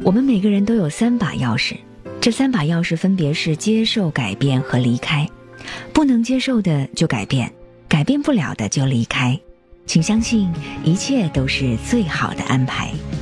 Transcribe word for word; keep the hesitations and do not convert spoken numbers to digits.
我们每个人都有三把钥匙，这三把钥匙分别是接受改变和离开。不能接受的就改变，改变不了的就离开。请相信，一切都是最好的安排。